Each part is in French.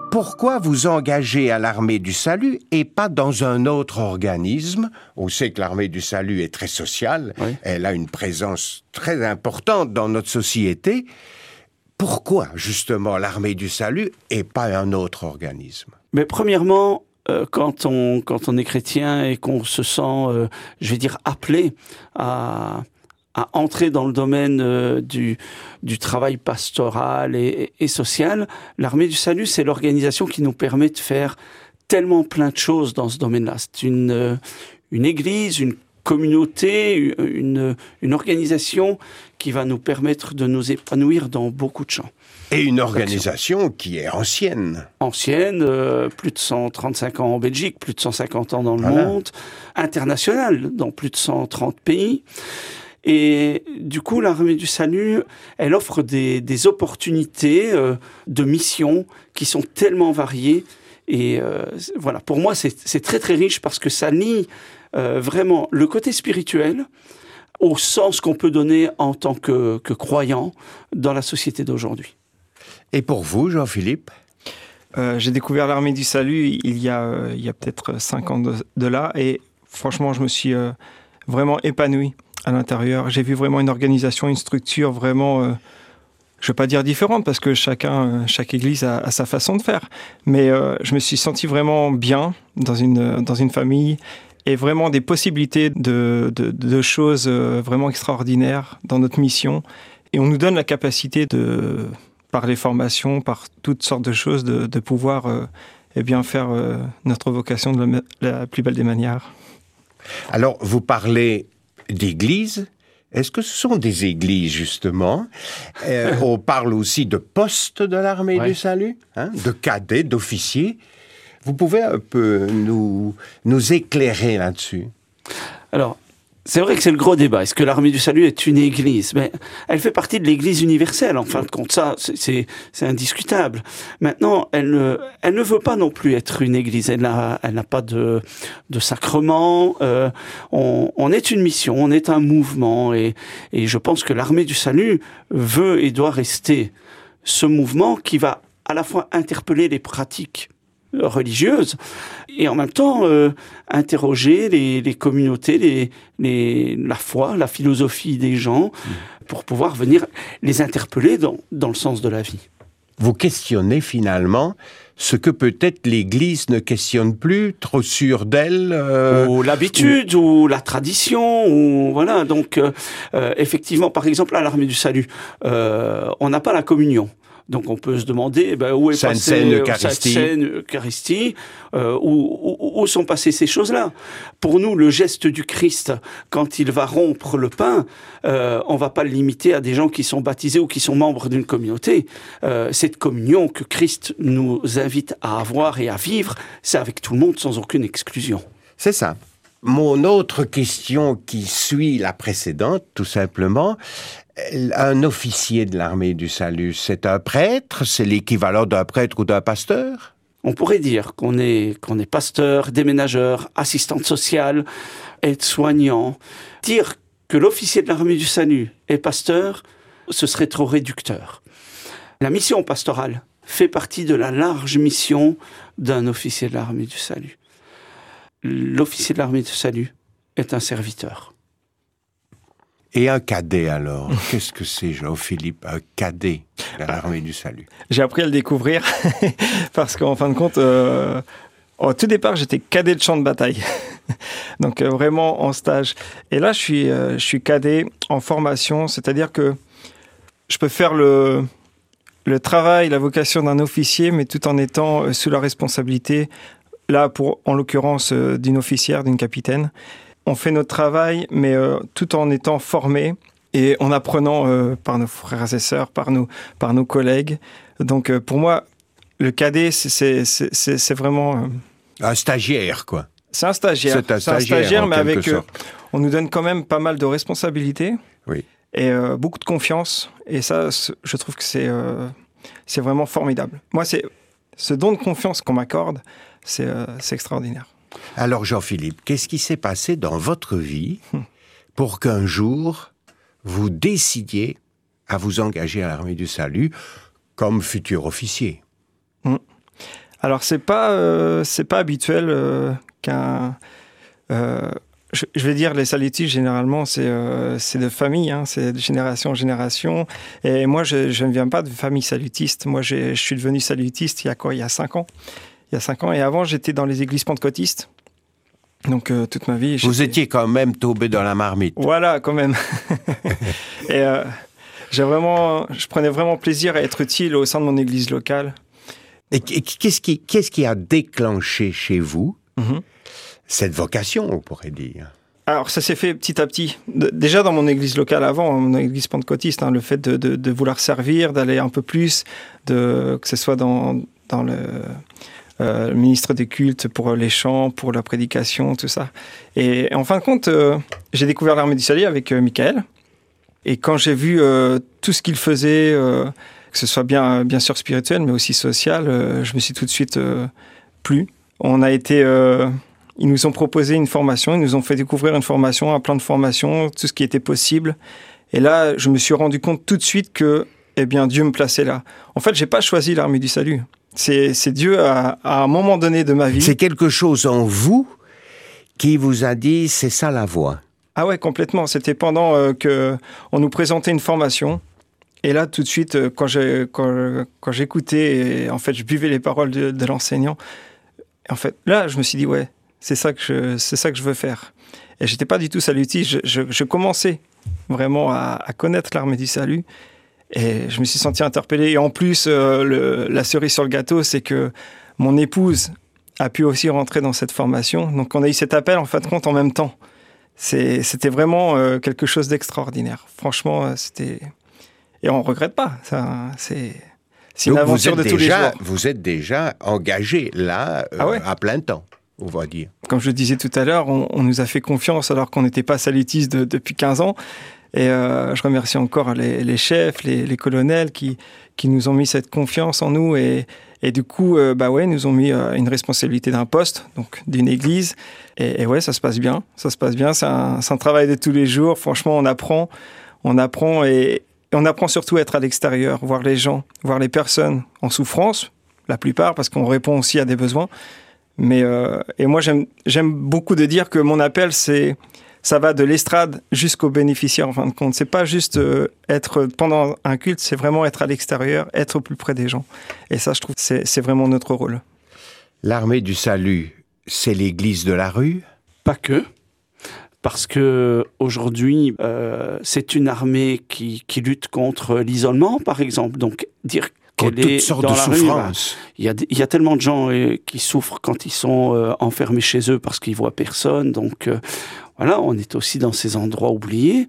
pourquoi vous engagez à l'Armée du Salut et pas dans un autre organisme? On sait que l'Armée du Salut est très sociale, oui. Elle a une présence très importante dans notre société. Pourquoi, justement, l'Armée du Salut et pas un autre organisme? Mais premièrement, quand on est chrétien et qu'on se sent, appelé à entrer dans le domaine du travail pastoral et social, l'Armée du Salut, c'est l'organisation qui nous permet de faire tellement plein de choses dans ce domaine-là. C'est une église, une communauté, une organisation qui va nous permettre de nous épanouir dans beaucoup de champs. Et une organisation qui est ancienne. Ancienne, plus de 135 ans en Belgique, plus de 150 ans dans le monde, internationale, dans plus de 130 pays. Et du coup, l'Armée du Salut, elle offre des opportunités de mission qui sont tellement variées. Et voilà, pour moi, c'est très très riche parce que ça lie vraiment le côté spirituel au sens qu'on peut donner en tant que croyant dans la société d'aujourd'hui. Et pour vous, Jean-Philippe? J'ai découvert l'Armée du Salut il y a peut-être 5 ans de là, et franchement, je me suis vraiment épanoui à l'intérieur. J'ai vu vraiment une organisation, une structure vraiment, je ne veux pas dire différente, parce que chaque église a sa façon de faire, mais je me suis senti vraiment bien dans une famille, et vraiment des possibilités de choses vraiment extraordinaires dans notre mission. Et on nous donne la capacité par les formations, par toutes sortes de choses, de pouvoir faire notre vocation de la plus belle des manières. Alors, vous parlez d'églises. Est-ce que ce sont des églises, justement? On parle aussi de postes de l'Armée du Salut, de cadets, d'officiers. Vous pouvez un peu nous éclairer là-dessus? Alors, c'est vrai que c'est le gros débat. Est-ce que l'Armée du Salut est une église? Mais elle fait partie de l'Église universelle. En fin de compte, ça, c'est indiscutable. Maintenant, elle ne veut pas non plus être une église. Elle n'a pas de sacrement. On est une mission, on est un mouvement. Et je pense que l'Armée du Salut veut et doit rester ce mouvement qui va à la fois interpeller les pratiques religieuses et en même temps interroger les communautés, la foi, la philosophie des gens pour pouvoir venir les interpeller dans le sens de la vie. Vous questionnez finalement ce que peut-être l'Église ne questionne plus, trop sûre d'elle, ou l'habitude, ou la tradition, ou voilà. Donc effectivement, par exemple, à l'Armée du Salut, on n'a pas la communion. Donc on peut se demander où est passée Sainte Eucharistie, où sont passées ces choses-là. Pour nous, le geste du Christ, quand il va rompre le pain, on va pas le limiter à des gens qui sont baptisés ou qui sont membres d'une communauté. Cette communion que Christ nous invite à avoir et à vivre, c'est avec tout le monde sans aucune exclusion. C'est ça. Mon autre question qui suit la précédente, tout simplement, un officier de l'Armée du Salut, c'est un prêtre? C'est l'équivalent d'un prêtre ou d'un pasteur? On pourrait dire qu'on est pasteur, déménageur, assistante sociale, aide-soignant. Dire que l'officier de l'Armée du Salut est pasteur, ce serait trop réducteur. La mission pastorale fait partie de la large mission d'un officier de l'Armée du Salut. L'officier de l'Armée du Salut est un serviteur. Et un cadet, alors? Qu'est-ce que c'est, Jean-Philippe, un cadet de l'Armée du Salut? J'ai appris à le découvrir, parce qu'en fin de compte, au tout départ, j'étais cadet de champ de bataille. Donc, vraiment en stage. Et là, je suis cadet en formation, c'est-à-dire que je peux faire le travail, la vocation d'un officier, mais tout en étant sous la responsabilité, là, en l'occurrence, d'une officière, d'une capitaine. On fait notre travail, mais tout en étant formé et en apprenant par nos frères et sœurs, par nos collègues. Donc, pour moi, le cadet, c'est vraiment... un stagiaire, quoi. C'est un stagiaire. C'est un stagiaire, mais avec... on nous donne quand même pas mal de responsabilités. Oui. Et beaucoup de confiance. Et ça, je trouve que c'est vraiment formidable. Moi, c'est ce don de confiance qu'on m'accorde, c'est extraordinaire. Alors Jean-Philippe, qu'est-ce qui s'est passé dans votre vie pour qu'un jour, vous décidiez à vous engager à l'Armée du Salut comme futur officier? Alors, c'est pas habituel qu'un... je vais dire, les salutistes, généralement, c'est de famille, hein, c'est de génération en génération. Et moi, je ne viens pas de famille salutiste. Moi, je suis devenu salutiste il y a 5 ans. Il y a 5 ans. Et avant, j'étais dans les églises pentecôtistes. Donc, toute ma vie... Vous étiez quand même tombé dans la marmite. Voilà, quand même. Et je prenais vraiment plaisir à être utile au sein de mon église locale. Et qu'est-ce qui a déclenché chez vous cette vocation, on pourrait dire? Alors, ça s'est fait petit à petit. Déjà dans mon église locale avant, mon église pentecôtiste, hein, le fait de vouloir servir, d'aller un peu plus, que ce soit dans le ministre des cultes, pour les chants, pour la prédication, tout ça. Et en fin de compte, j'ai découvert l'Armée du Salut avec Michael. Et quand j'ai vu tout ce qu'il faisait, que ce soit bien sûr spirituel, mais aussi social, je me suis tout de suite plu. Ils nous ont proposé une formation, ils nous ont fait découvrir une formation, un plan de formation, tout ce qui était possible. Et là, je me suis rendu compte tout de suite que, Dieu me plaçait là. En fait, j'ai pas choisi l'Armée du Salut. C'est Dieu, à un moment donné de ma vie. C'est quelque chose en vous qui vous a dit, c'est ça la voie. Ah ouais, complètement. C'était pendant qu'on nous présentait une formation. Et là, tout de suite, quand j'écoutais, et en fait, je buvais les paroles de l'enseignant, en fait, là, je me suis dit, ouais, c'est ça que je veux faire. Et j'étais pas du tout salutiste. Je commençais vraiment à connaître l'Armée du Salut. Et je me suis senti interpellé. Et en plus, la cerise sur le gâteau, c'est que mon épouse a pu aussi rentrer dans cette formation. Donc, on a eu cet appel, en fin de compte, en même temps. C'était vraiment quelque chose d'extraordinaire. Franchement, c'était... Et on ne regrette pas. C'est une aventure de tous les jours. Vous êtes déjà engagé là, à plein temps, on va dire. Comme je le disais tout à l'heure, on nous a fait confiance alors qu'on n'était pas salutistes depuis 15 ans. Et je remercie encore les chefs, les colonels qui nous ont mis cette confiance en nous. Et du coup, nous ont mis une responsabilité d'un poste, donc d'une église. Et ouais, ça se passe bien. Ça se passe bien. C'est un travail de tous les jours. Franchement, on apprend et on apprend surtout à être à l'extérieur, voir les gens, voir les personnes en souffrance, la plupart, parce qu'on répond aussi à des besoins. Mais et moi, j'aime beaucoup de dire que mon appel, ça va de l'estrade jusqu'aux bénéficiaires, en fin de compte. C'est pas juste être pendant un culte, c'est vraiment être à l'extérieur, être au plus près des gens. Et ça, je trouve, c'est vraiment notre rôle. L'Armée du Salut, c'est l'église de la rue? Pas que. Parce que aujourd'hui, c'est une armée qui lutte contre l'isolement, par exemple. Donc, dire qu'elle est toutes sortes dans de la souffrances. Rue, il y a tellement de gens qui souffrent quand ils sont enfermés chez eux parce qu'ils voient personne. Donc, voilà, on est aussi dans ces endroits oubliés.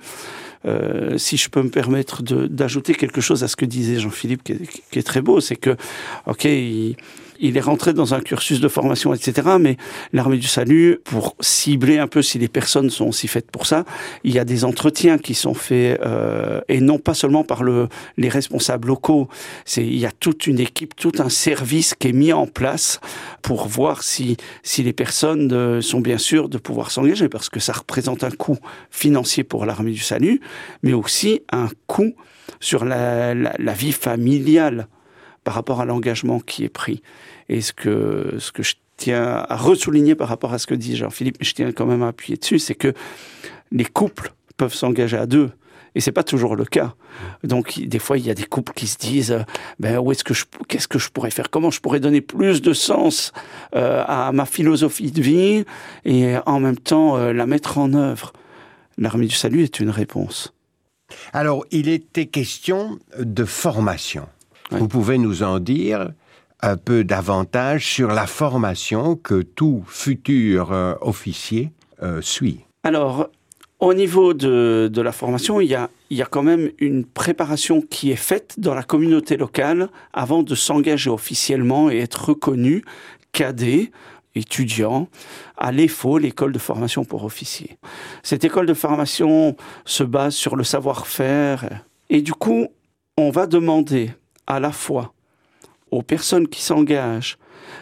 Si je peux me permettre d'ajouter quelque chose à ce que disait Jean-Philippe, qui est très beau, c'est que, ok, il est rentré dans un cursus de formation, etc. Mais l'Armée du Salut, pour cibler un peu si les personnes sont aussi faites pour ça, il y a des entretiens qui sont faits, et non pas seulement par les responsables locaux. Il y a toute une équipe, tout un service qui est mis en place pour voir si les personnes sont bien sûres de pouvoir s'engager, parce que ça représente un coût financier pour l'Armée du Salut, mais aussi un coût sur la vie familiale par rapport à l'engagement qui est pris. Et ce que je tiens à ressouligner par rapport à ce que dit Jean-Philippe, mais je tiens quand même à appuyer dessus, c'est que les couples peuvent s'engager à 2. Et c'est pas toujours le cas. Donc, des fois, il y a des couples qui se disent, qu'est-ce que je pourrais faire? Comment je pourrais donner plus de sens à ma philosophie de vie et en même temps la mettre en œuvre? L'Armée du Salut est une réponse. Alors, il était question de formation. Oui. Vous pouvez nous en dire un peu davantage sur la formation que tout futur officier suit? Alors, au niveau de la formation, il y a quand même une préparation qui est faite dans la communauté locale avant de s'engager officiellement et être reconnu cadet, étudiant, à l'EFO, l'école de formation pour officiers. Cette école de formation se base sur le savoir-faire et du coup, on va demander à la fois aux personnes qui s'engagent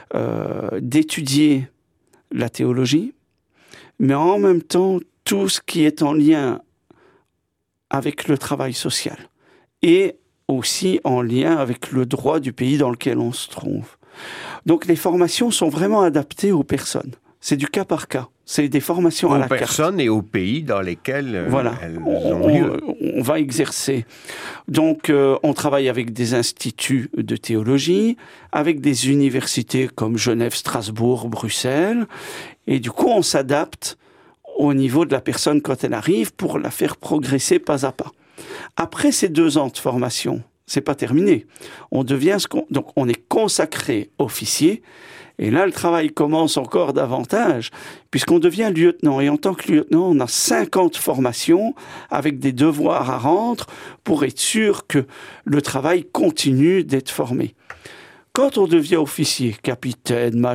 d'étudier la théologie, mais en même temps, tout ce qui est en lien avec le travail social et aussi en lien avec le droit du pays dans lequel on se trouve. Donc les formations sont vraiment adaptées aux personnes. C'est du cas par cas. C'est des formations à la carte. Aux personnes et aux pays dans lesquels voilà. elles ont lieu. On va exercer. Donc, on travaille avec des instituts de théologie, avec des universités comme Genève, Strasbourg, Bruxelles. Et du coup, on s'adapte au niveau de la personne quand elle arrive pour la faire progresser pas à pas. Après ces 2 ans de formation, c'est pas terminé. On devient donc on est consacré officier. Et là, le travail commence encore davantage, puisqu'on devient lieutenant. Et en tant que lieutenant, on a 50 formations avec des devoirs à rendre pour être sûr que le travail continue d'être formé. Quand on devient officier, capitaine,